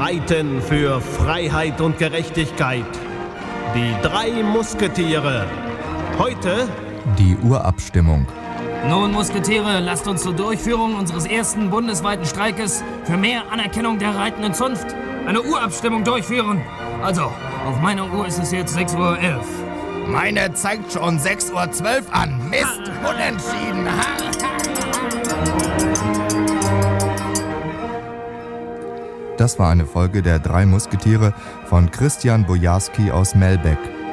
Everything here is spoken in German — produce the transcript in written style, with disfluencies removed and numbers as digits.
streiten für Freiheit und Gerechtigkeit. Die 3 Musketiere. Heute die Urabstimmung. Nun, Musketiere, lasst uns zur Durchführung unseres ersten bundesweiten Streikes für mehr Anerkennung der reitenden Zunft eine Urabstimmung durchführen. Also, auf meiner Uhr ist es jetzt 6:11 Uhr. Meine zeigt schon 6:12 Uhr an. Mist, unentschieden. Das war eine Folge der 3 Musketiere von Christian Bojarski aus Melbeck.